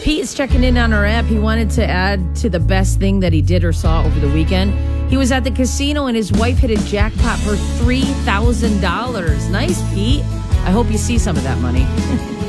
Pete is checking in on our app. He wanted to add to the best thing that he did or saw over the weekend. He was at the casino and his wife hit a jackpot for $3,000. Nice, Pete. I hope you see some of that money.